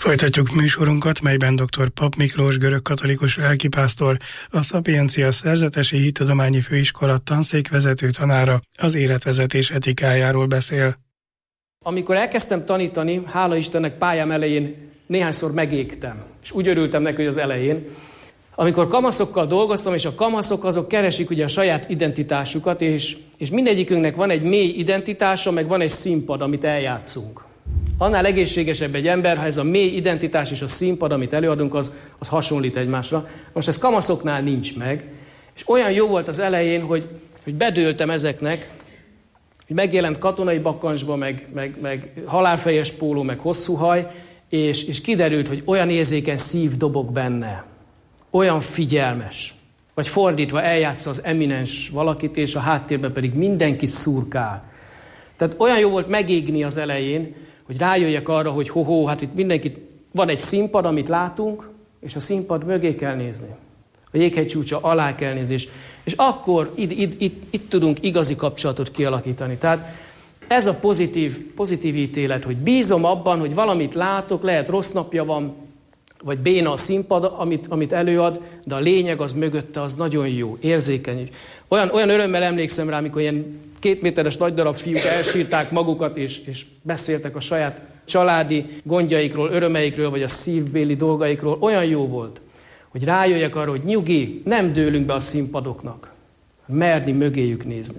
Folytatjuk műsorunkat, melyben dr. Papp Miklós görögkatolikus lelkipásztor, a Szapiencia Szerzetesi Hittudományi Főiskola tanszékvezető tanára az életvezetés etikájáról beszél. Amikor elkezdtem tanítani, hála Istennek pályám elején néhányszor megégtem, és úgy örültem neki, hogy az elején, amikor kamaszokkal dolgoztam, és a kamaszok azok keresik ugye a saját identitásukat, és mindegyikünknek van egy mély identitása, meg van egy színpad, amit eljátszunk. Annál egészségesebb egy ember, ha ez a mély identitás és a színpad, amit előadunk, az hasonlít egymásra. Most ez kamaszoknál nincs meg, és olyan jó volt az elején, hogy bedőltem ezeknek, hogy megjelent katonai bakkancsba, meg halálfejes póló, meg hosszú haj, és kiderült, hogy olyan érzékeny szív dobog benne, olyan figyelmes, vagy fordítva eljátsza az eminens valakit, és a háttérben pedig mindenki szurkál. Tehát olyan jó volt megégni az elején, hogy rájöjjek arra, hogy hát itt mindenkit, van egy színpad, amit látunk, és a színpad mögé kell nézni. A jéghegy csúcsa alá kell nézni, és akkor itt tudunk igazi kapcsolatot kialakítani. Tehát ez a pozitív ítélet, hogy bízom abban, hogy valamit látok, lehet rossz napja van, vagy béna a színpad, amit előad, de a lényeg az mögötte, az nagyon jó, érzékeny. Olyan örömmel emlékszem rá, amikor ilyen 2 méteres nagy darab fiúk elsírták magukat, és beszéltek a saját családi gondjaikról, örömeikről, vagy a szívbéli dolgaikról. Olyan jó volt, hogy rájöjjek arra, hogy nyugi, nem dőlünk be a színpadoknak. Merni mögéjük nézni.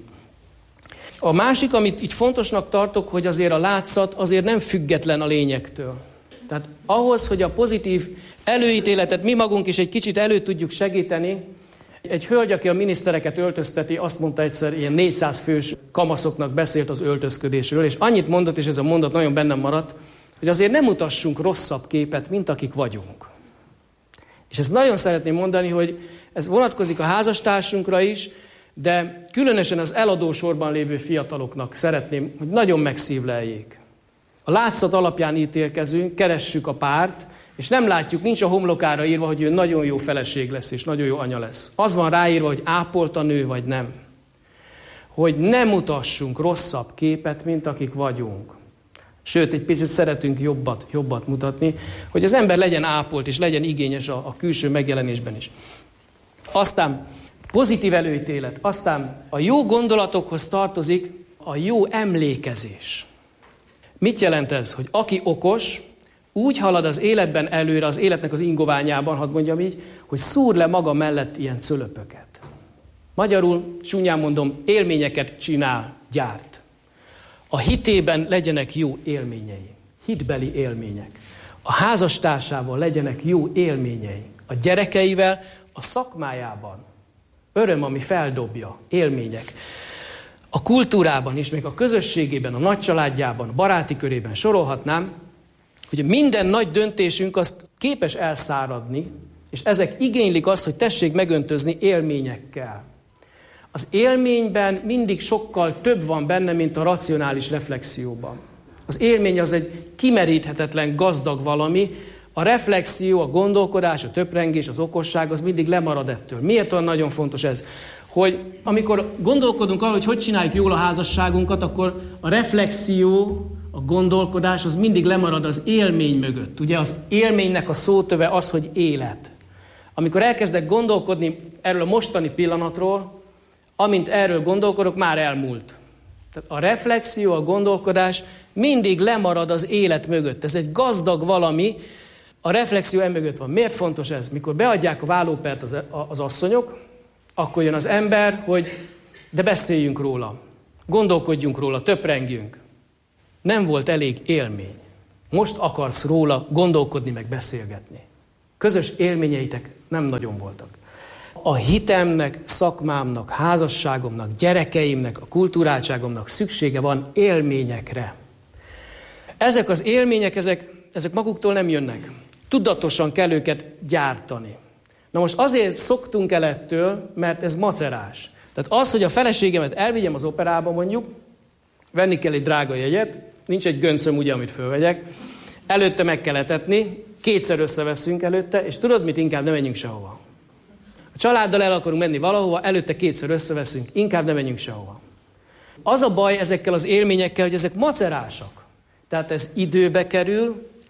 A másik, amit itt fontosnak tartok, hogy azért a látszat azért nem független a lényektől. Tehát ahhoz, hogy a pozitív előítéletet mi magunk is egy kicsit elő tudjuk segíteni, egy hölgy, aki a minisztereket öltözteti, azt mondta egyszer, ilyen 400 fős kamaszoknak beszélt az öltözködésről, és annyit mondott, és ez a mondat nagyon bennem maradt, hogy azért nem mutassunk rosszabb képet, mint akik vagyunk. És ezt nagyon szeretném mondani, hogy ez vonatkozik a házastársunkra is, de különösen az eladósorban lévő fiataloknak szeretném, hogy nagyon megszívleljék. A látszat alapján ítélkezünk, keressük a párt, és nem látjuk, nincs a homlokára írva, hogy ő nagyon jó feleség lesz, és nagyon jó anya lesz. Az van ráírva, hogy ápolt a nő, vagy nem. Hogy ne mutassunk rosszabb képet, mint akik vagyunk. Sőt, egy picit szeretünk jobbat mutatni, hogy az ember legyen ápolt, és legyen igényes a külső megjelenésben is. Aztán pozitív előítélet, aztán a jó gondolatokhoz tartozik a jó emlékezés. Mit jelent ez? Hogy aki okos, úgy halad az életben előre, az életnek az ingoványában, hadd mondjam így, hogy szúr le maga mellett ilyen cölöpöket. Magyarul, csúnyán mondom, élményeket csinál, gyárt. A hitében legyenek jó élményei, hitbeli élmények. A házastársával legyenek jó élményei. A gyerekeivel, a szakmájában. Öröm, ami feldobja, élmények. A kultúrában is, még a közösségében, a nagycsaládjában, a baráti körében sorolhatnám, hogy minden nagy döntésünk az képes elszáradni, és ezek igénylik azt, hogy tessék megöntözni élményekkel. Az élményben mindig sokkal több van benne, mint a racionális reflexióban. Az élmény az egy kimeríthetetlen gazdag valami, a reflexió, a gondolkodás, a töprengés, az okosság az mindig lemarad ettől. Miért olyan nagyon fontos ez? Hogy amikor gondolkodunk arról, hogy csináljuk jól a házasságunkat, akkor a reflexió, a gondolkodás az mindig lemarad az élmény mögött. Ugye az élménynek a szótöve az, hogy élet. Amikor elkezdek gondolkodni erről a mostani pillanatról, amint erről gondolkodok, már elmúlt. Tehát a reflexió, a gondolkodás mindig lemarad az élet mögött. Ez egy gazdag valami, a reflexió emögött van. Miért fontos ez? Mikor beadják a vállópert az asszonyok, akkor jön az ember, hogy de beszéljünk róla, gondolkodjunk róla, töprengjünk. Nem volt elég élmény. Most akarsz róla gondolkodni, meg beszélgetni. Közös élményeitek nem nagyon voltak. A hitemnek, szakmámnak, házasságomnak, gyerekeimnek, a kulturáltságomnak szüksége van élményekre. Ezek az élmények, ezek maguktól nem jönnek. Tudatosan kell őket gyártani. Na most azért szoktunk el ettől, mert ez macerás. Tehát az, hogy a feleségemet elvigyem az operába mondjuk, venni kell egy drága jegyet, nincs egy göncöm ugye, amit fölvegyek, előtte meg kell etetni, 2-szer összeveszünk előtte, és tudod mit, inkább ne menjünk sehova. A családdal el akarunk menni valahova, előtte 2-szer összeveszünk, inkább ne menjünk sehova. Az a baj ezekkel az élményekkel, hogy ezek macerásak. Tehát ez időbe kerül,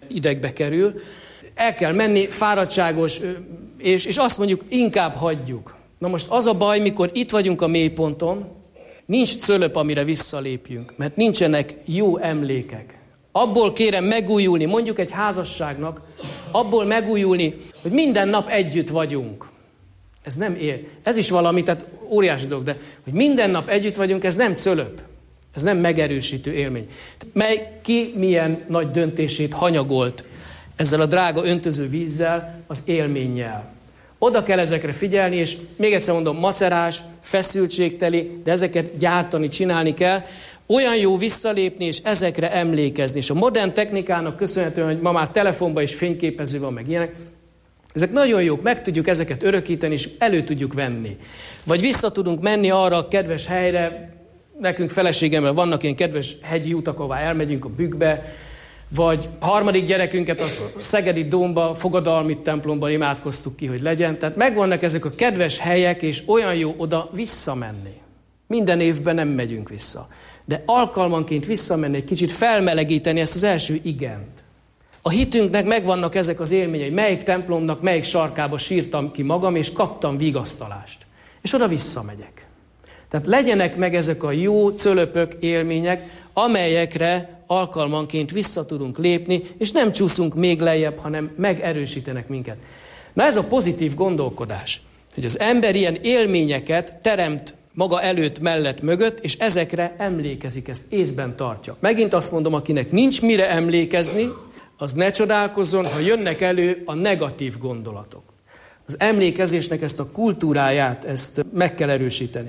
idegbe kerül. El kell menni, fáradtságos, és azt mondjuk, inkább hagyjuk. Na most az a baj, mikor itt vagyunk a mélyponton, nincs cölöp, amire visszalépjünk, mert nincsenek jó emlékek. Abból kérem megújulni, mondjuk egy házasságnak, abból megújulni, hogy minden nap együtt vagyunk. Ez nem ér. Ez is valami, tehát óriási dolog, de hogy minden nap együtt vagyunk, ez nem cölöp. Ez nem megerősítő élmény. Mely ki milyen nagy döntését hanyagolt ezzel a drága öntöző vízzel, az élménnyel. Oda kell ezekre figyelni, és még egyszer mondom, macerás, feszültségteli, de ezeket gyártani, csinálni kell. Olyan jó visszalépni, és ezekre emlékezni. És a modern technikának köszönhetően, hogy ma már telefonban is fényképező van, meg ilyenek, ezek nagyon jók, meg tudjuk ezeket örökíteni, és elő tudjuk venni. Vagy vissza tudunk menni arra a kedves helyre, nekünk feleségemmel vannak ilyen kedves hegyi utak, ahová elmegyünk a Bükkbe, vagy harmadik gyerekünket a Szegedi Dómba, fogadalmi templomban imádkoztuk ki, hogy legyen. Tehát megvannak ezek a kedves helyek, és olyan jó oda visszamenni. Minden évben nem megyünk vissza. De alkalmanként visszamenni, egy kicsit felmelegíteni ezt az első igent. A hitünknek megvannak ezek az élményei. Melyik templomnak, melyik sarkába sírtam ki magam, és kaptam vigasztalást. És oda visszamegyek. Tehát legyenek meg ezek a jó cölöpök, élmények, amelyekre alkalmanként vissza tudunk lépni, és nem csúszunk még lejjebb, hanem megerősítenek minket. Na ez a pozitív gondolkodás, hogy az ember ilyen élményeket teremt maga előtt, mellett, mögött, és ezekre emlékezik, ezt észben tartja. Megint azt mondom, akinek nincs mire emlékezni, az ne csodálkozzon, ha jönnek elő a negatív gondolatok. Az emlékezésnek ezt a kultúráját, ezt meg kell erősíteni.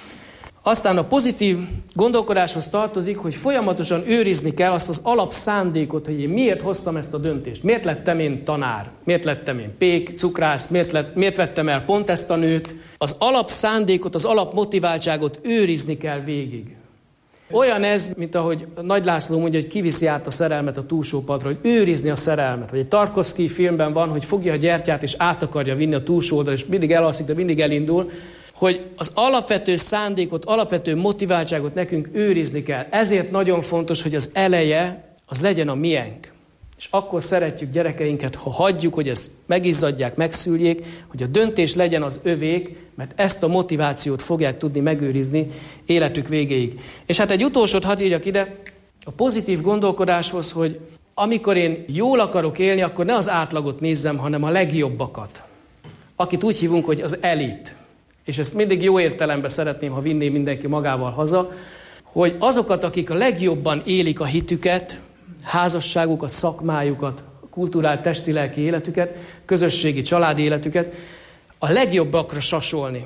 Aztán a pozitív gondolkodáshoz tartozik, hogy folyamatosan őrizni kell azt az alapszándékot, hogy én miért hoztam ezt a döntést. Miért lettem én tanár? Miért lettem én pék, cukrász? Miért vettem el pont ezt a nőt? Az alapszándékot, az alapmotiváltságot őrizni kell végig. Olyan ez, mint ahogy Nagy László mondja, hogy kiviszi át a szerelmet a túlsó padra, hogy őrizni a szerelmet. Vagy egy Tarkovszky filmben van, hogy fogja a gyertyát és át akarja vinni a túlsó oldalra, és mindig elalszik, de mindig elindul, hogy az alapvető szándékot, alapvető motiváltságot nekünk őrizni kell. Ezért nagyon fontos, hogy az eleje az legyen a miénk. És akkor szeretjük gyerekeinket, ha hagyjuk, hogy ezt megizzadják, megszüljék, hogy a döntés legyen az övék, mert ezt a motivációt fogják tudni megőrizni életük végéig. És hát egy utolsót hadd írjak ide, a pozitív gondolkodáshoz, hogy amikor én jól akarok élni, akkor ne az átlagot nézzem, hanem a legjobbakat. Akit úgy hívunk, hogy az elit. És ezt mindig jó értelemben szeretném, ha vinné mindenki magával haza, hogy azokat, akik a legjobban élik a hitüket, házasságukat, szakmájukat, kulturált, testi, lelki életüket, közösségi, családi életüket, a legjobbakra sasolni.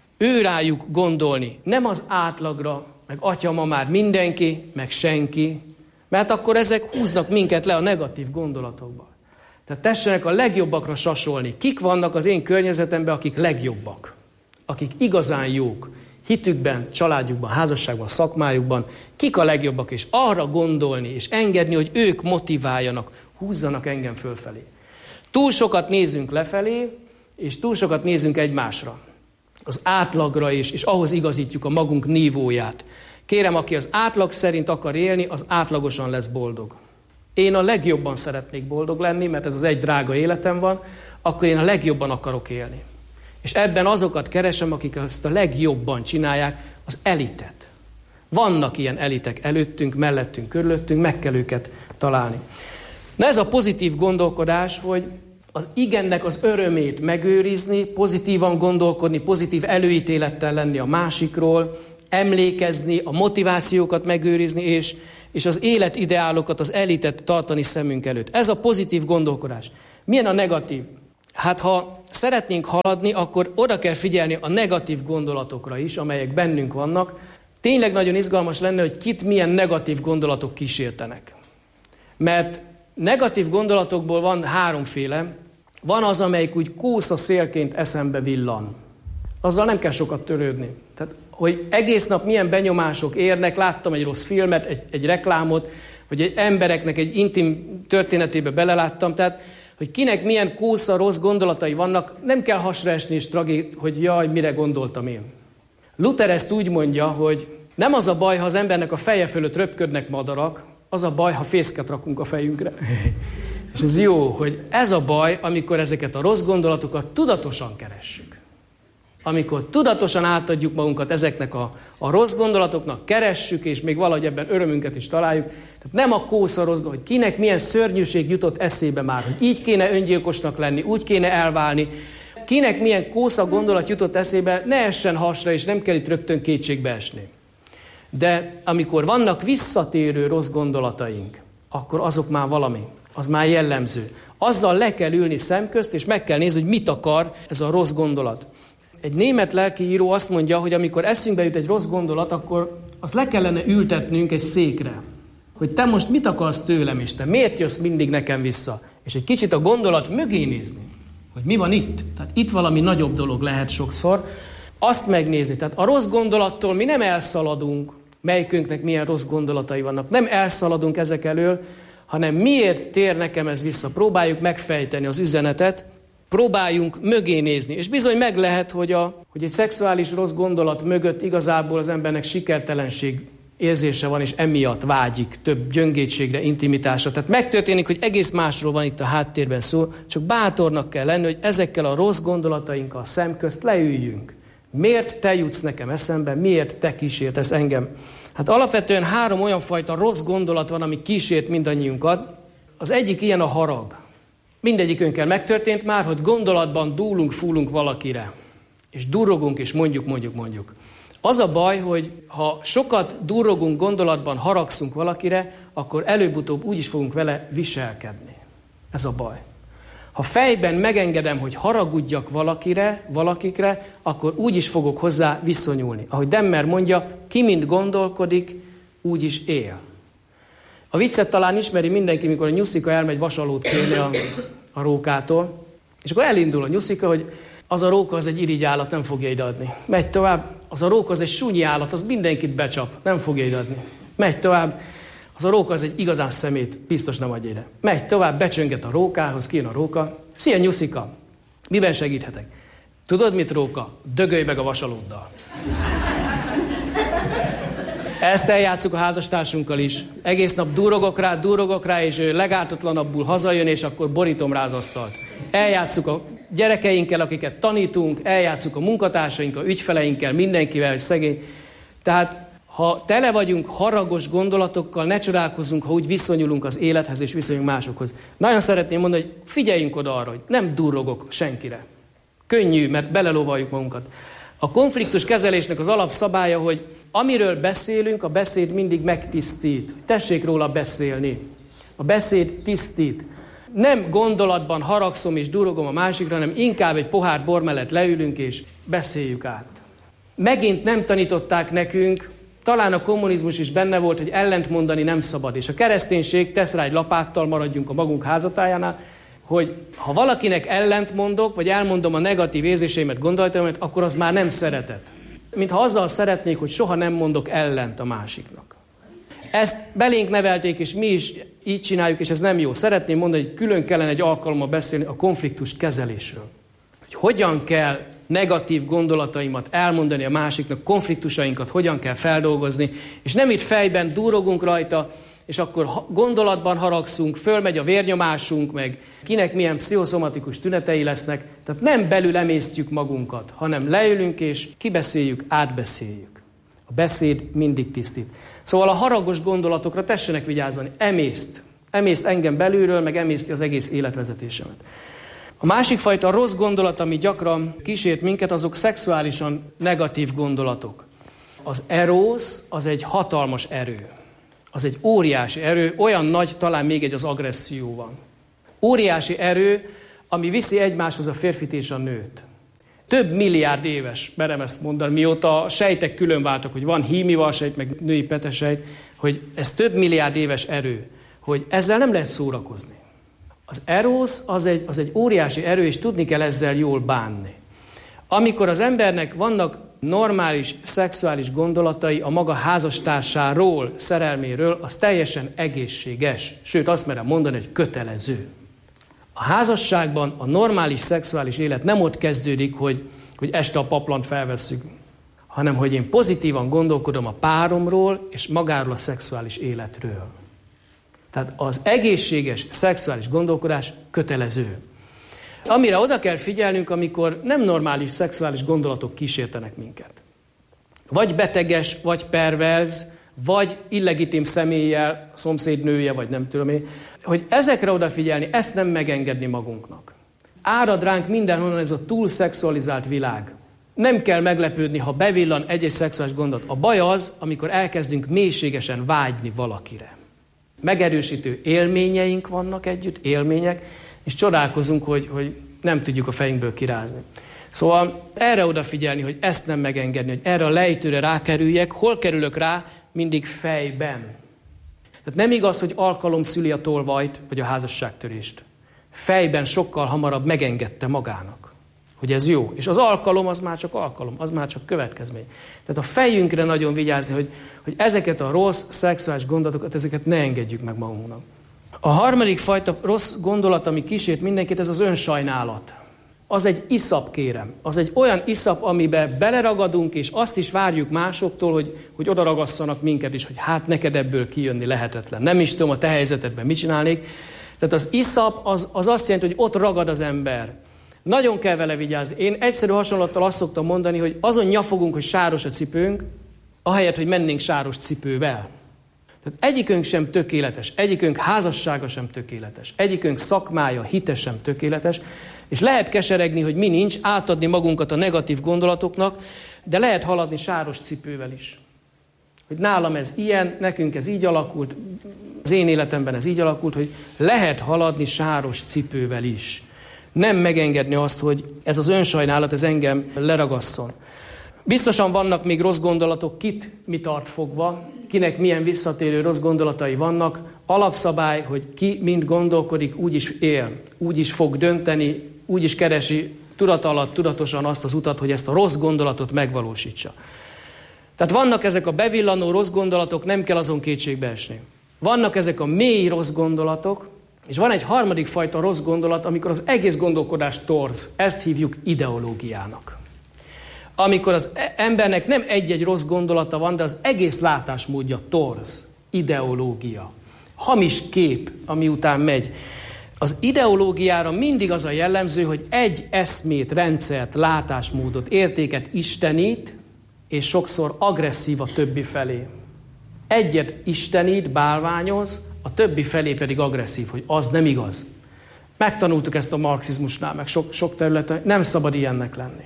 Ő rájuk gondolni, nem az átlagra, meg atya, ma már mindenki, meg senki, mert akkor ezek húznak minket le a negatív gondolatokba. Tehát tessenek a legjobbakra sasolni. Kik vannak az én környezetemben, akik legjobbak? Akik igazán jók, hitükben, családjukban, házasságban, szakmájukban, kik a legjobbak, és arra gondolni, és engedni, hogy ők motiváljanak, húzzanak engem fölfelé. Túl sokat nézünk lefelé, és túl sokat nézünk egymásra. Az átlagra is, és ahhoz igazítjuk a magunk nívóját. Kérem, aki az átlag szerint akar élni, az átlagosan lesz boldog. Én a legjobban szeretnék boldog lenni, mert ez az egy drága életem van, akkor én a legjobban akarok élni. És ebben azokat keresem, akik ezt a legjobban csinálják, az elitet. Vannak ilyen elitek előttünk, mellettünk, körülöttünk, meg kell őket találni. Na ez a pozitív gondolkodás, hogy az igennek az örömét megőrizni, pozitívan gondolkodni, pozitív előítélettel lenni a másikról, emlékezni, a motivációkat megőrizni, és az életideálokat, az elitet tartani szemünk előtt. Ez a pozitív gondolkodás. Milyen a negatív? Hát ha szeretnénk haladni, akkor oda kell figyelni a negatív gondolatokra is, amelyek bennünk vannak. Tényleg nagyon izgalmas lenne, hogy kit milyen negatív gondolatok kísértenek. Mert negatív gondolatokból van háromféle. Van az, amelyik úgy kósza szélként eszembe villan. Azzal nem kell sokat törődni. Tehát, hogy egész nap milyen benyomások érnek, láttam egy rossz filmet, egy reklámot, vagy egy embereknek egy intim történetébe beleláttam, tehát hogy kinek milyen kósza, rossz gondolatai vannak, nem kell hasra esni és hogy jaj, mire gondoltam én. Luther ezt úgy mondja, hogy nem az a baj, ha az embernek a feje fölött röpködnek madarak, az a baj, ha fészket rakunk a fejünkre. És ez jó, hogy ez a baj, amikor ezeket a rossz gondolatokat tudatosan keressük. Amikor tudatosan átadjuk magunkat ezeknek a rossz gondolatoknak, keressük, és még valahogy ebben örömünket is találjuk. Tehát nem a kósza rossz gondolat, hogy kinek milyen szörnyűség jutott eszébe már, hogy így kéne öngyilkosnak lenni, úgy kéne elválni. Kinek milyen kósza gondolat jutott eszébe, ne essen hasra, és nem kell itt rögtön kétségbe esni. De amikor vannak visszatérő rossz gondolataink, akkor azok már valami, az már jellemző. Azzal le kell ülni szemközt, és meg kell nézni, hogy mit akar ez a rossz gondolat. Egy német lelkiíró azt mondja, hogy amikor eszünkbe jut egy rossz gondolat, akkor azt le kellene ültetnünk egy székre. Hogy te most mit akarsz tőlem, és te miért jössz mindig nekem vissza? És egy kicsit a gondolat mögé nézni, hogy mi van itt. Tehát itt valami nagyobb dolog lehet sokszor. Azt megnézni. Tehát a rossz gondolattól mi nem elszaladunk, melyikünknek milyen rossz gondolatai vannak. Nem elszaladunk ezek elől, hanem miért tér nekem ez vissza. Próbáljuk megfejteni az üzenetet, próbáljunk mögé nézni. És bizony meg lehet, hogy egy szexuális rossz gondolat mögött igazából az embernek sikertelenség érzése van, és emiatt vágyik több gyöngétségre, intimitásra. Tehát megtörténik, hogy egész másról van itt a háttérben szó, csak bátornak kell lenni, hogy ezekkel a rossz gondolatainkkal szemközt leüljünk. Miért te jutsz nekem eszembe, miért te kísértesz engem? Hát alapvetően 3 olyan fajta rossz gondolat van, ami kísért mindannyiunkat. Az egyik ilyen a harag. Mindegyikünkkel megtörtént már, hogy gondolatban dúlunk, fúlunk valakire. És durrogunk, és mondjuk. Az a baj, hogy ha sokat durrogunk gondolatban, haragszunk valakire, akkor előbb-utóbb úgy is fogunk vele viselkedni. Ez a baj. Ha fejben megengedem, hogy haragudjak valakikre, akkor úgy is fogok hozzá viszonyulni. Ahogy Demmer mondja, ki mind gondolkodik, úgy is él. A viccet talán ismeri mindenki, mikor a nyuszika elmegy vasalót kérni a rókától, és akkor elindul a nyuszika, hogy az a róka az egy irigy állat, nem fogja ideadni. Megy tovább, az a róka az egy súnyi állat, az mindenkit becsap, nem fogja ideadni. Megy tovább, az a róka az egy igazán szemét, biztos nem adja ide. Megy tovább, becsönget a rókához, kijön a róka. Szia nyuszika, miben segíthetek? Tudod mit, róka? Dögölj meg a vasalóddal. Ezt eljátszuk a házastársunkkal is. Egész nap durrogok rá, és ő legártatlanabbul hazajön, és akkor borítom rá az asztalt. Eljátszuk a gyerekeinkkel, akiket tanítunk, eljátszuk a munkatársainkkal, ügyfeleinkkel, mindenkivel, hogy szegény. Tehát ha tele vagyunk haragos gondolatokkal, ne csodálkozzunk, ha úgy viszonyulunk az élethez, és viszonyulunk másokhoz. Nagyon szeretném mondani, hogy figyeljünk oda arra, hogy nem durrogok senkire. Könnyű, mert belelovaljuk magunkat. A konfliktus kezelésnek az alapszabálya, hogy amiről beszélünk, a beszéd mindig megtisztít. Tessék róla beszélni. A beszéd tisztít. Nem gondolatban haragszom és durrogom a másikra, hanem inkább egy pohár bor mellett leülünk és beszéljük át. Megint nem tanították nekünk, talán a kommunizmus is benne volt, hogy ellentmondani nem szabad. És a kereszténység tesz rá egy lapáttal, maradjunk a magunk házatájánál, hogy ha valakinek ellent mondok, vagy elmondom a negatív érzéseimet, gondolataimat, akkor az már nem szeretet. Mintha azzal szeretnék, hogy soha nem mondok ellent a másiknak. Ezt belénk nevelték, és mi is így csináljuk, és ez nem jó. Szeretném mondani, hogy külön kellene egy alkalommal beszélni a konfliktus kezelésről. Hogy hogyan kell negatív gondolataimat elmondani a másiknak, konfliktusainkat hogyan kell feldolgozni, és nem itt fejben durrogunk rajta, és akkor gondolatban haragszunk, fölmegy a vérnyomásunk, meg kinek milyen pszichoszomatikus tünetei lesznek. Tehát nem belül emésztjük magunkat, hanem leülünk és kibeszéljük, átbeszéljük. A beszéd mindig tisztít. Szóval a haragos gondolatokra tessenek vigyázni. Emészt engem belülről, meg emészti az egész életvezetésemet. A másik fajta rossz gondolat, ami gyakran kísért minket, azok szexuálisan negatív gondolatok. Az erósz az egy hatalmas erő. Az egy óriási erő, olyan nagy talán még egy az agresszió van. Óriási erő, ami viszi egymáshoz a férfit és a nőt. Több milliárd éves, merem ezt mondani, mióta a sejtek külön váltak, hogy van hímivalsejt, meg női petesejt, hogy ez több milliárd éves erő, hogy ezzel nem lehet szórakozni. Az erósz az egy óriási erő, és tudni kell ezzel jól bánni. Amikor az embernek vannak normális szexuális gondolatai a maga házastársáról, szerelméről, az teljesen egészséges. Sőt, azt merem mondani, hogy kötelező. A házasságban a normális szexuális élet nem ott kezdődik, hogy este a paplant felvesszük, hanem hogy én pozitívan gondolkodom a páromról és magáról a szexuális életről. Tehát az egészséges szexuális gondolkodás kötelező. Amire oda kell figyelnünk, amikor nem normális szexuális gondolatok kísértenek minket. Vagy beteges, vagy perverz, vagy illegitim személlyel, szomszédnője, vagy nem tudom én, hogy ezekre odafigyelni, ezt nem megengedni magunknak. Árad ránk mindenhonnan ez a túl szexualizált világ. Nem kell meglepődni, ha bevillan egy-egy szexuális gondolat. A baj az, amikor elkezdünk mélységesen vágyni valakire. Megerősítő élményeink vannak együtt, élmények, és csodálkozunk, hogy nem tudjuk a fejünkből kirázni. Szóval erre odafigyelni, hogy ezt nem megengedni, hogy erre a lejtőre rákerüljek. Hol kerülök rá? Mindig fejben. Tehát nem igaz, hogy alkalom szüli a tolvajt, vagy a házasságtörést. Fejben sokkal hamarabb megengedte magának, hogy ez jó. És az alkalom az már csak következmény. Tehát a fejünkre nagyon vigyázni, hogy ezeket a rossz szexuális gondolatokat, ezeket ne engedjük meg magunknak. A harmadik fajta rossz gondolat, ami kísért mindenkit, ez az önsajnálat. Az egy iszap, kérem. Az egy olyan iszap, amiben beleragadunk, és azt is várjuk másoktól, hogy oda ragasszanak minket is, hogy hát neked ebből kijönni lehetetlen. Nem is tudom a te helyzetedben mit csinálnék. Tehát az iszap az azt jelenti, hogy ott ragad az ember. Nagyon kell vele vigyázni. Én egyszerű hasonlattal azt szoktam mondani, hogy azon nyafogunk, hogy sáros a cipőnk, ahelyett, hogy mennénk sáros cipővel. Tehát egyikünk sem tökéletes, egyikünk házassága sem tökéletes, egyikünk szakmája, hite sem tökéletes, és lehet keseregni, hogy mi nincs, átadni magunkat a negatív gondolatoknak, de lehet haladni sáros cipővel is. Hogy nálam ez ilyen, nekünk ez így alakult, az én életemben ez így alakult, hogy lehet haladni sáros cipővel is. Nem megengedni azt, hogy ez az önsajnálat, ez engem leragasszon. Biztosan vannak még rossz gondolatok, kit mi tart fogva, kinek milyen visszatérő rossz gondolatai vannak. Alapszabály, hogy ki mind gondolkodik, úgy is él, úgy is fog dönteni, úgy is keresi tudata alatt, tudatosan azt az utat, hogy ezt a rossz gondolatot megvalósítsa. Tehát vannak ezek a bevillanó rossz gondolatok, nem kell azon kétségbe esni. Vannak ezek a mély rossz gondolatok, és van egy harmadik fajta rossz gondolat, amikor az egész gondolkodás torz. Ezt hívjuk ideológiának. Amikor az embernek nem egy-egy rossz gondolata van, de az egész látásmódja torz, ideológia. Hamis kép, ami után megy. Az ideológiára mindig az a jellemző, hogy egy eszmét, rendszert, látásmódot, értéket istenít, és sokszor agresszív a többi felé. Egyet istenít, bálványoz, a többi felé pedig agresszív, hogy az nem igaz. Megtanultuk ezt a marxizmusnál, meg sok területen, nem szabad ilyennek lenni.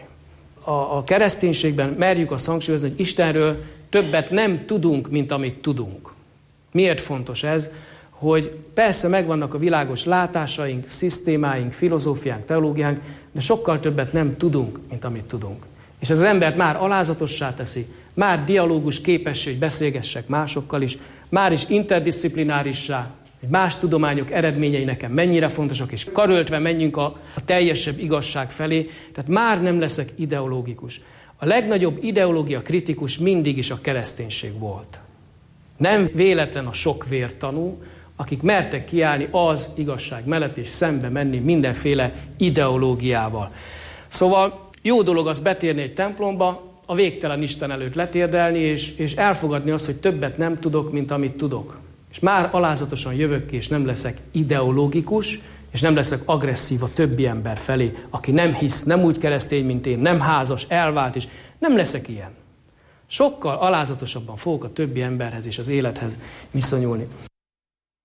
A kereszténységben merjük azt hangsúlyozni, hogy Istenről többet nem tudunk, mint amit tudunk. Miért fontos ez? Hogy persze megvannak a világos látásaink, szisztémáink, filozófiánk, teológiánk, de sokkal többet nem tudunk, mint amit tudunk. És ez az embert már alázatossá teszi, már dialógus képessé, hogy beszélgessek másokkal is, már is interdisziplinárissá, hogy más tudományok eredményei nekem mennyire fontosak, és karöltve menjünk a teljesebb igazság felé, tehát már nem leszek ideológikus. A legnagyobb ideológia kritikus mindig is a kereszténység volt. Nem véletlen a sok vértanú, akik mertek kiállni az igazság mellett, és szembe menni mindenféle ideológiával. Szóval jó dolog az betérni egy templomba, a végtelen Isten előtt letérdelni, és elfogadni azt, hogy többet nem tudok, mint amit tudok. És már alázatosan jövök ki, és nem leszek ideológikus, és nem leszek agresszív a többi ember felé, aki nem hisz, nem úgy keresztény, mint én, nem házas, elvált, és nem leszek ilyen. Sokkal alázatosabban fogok a többi emberhez és az élethez viszonyulni.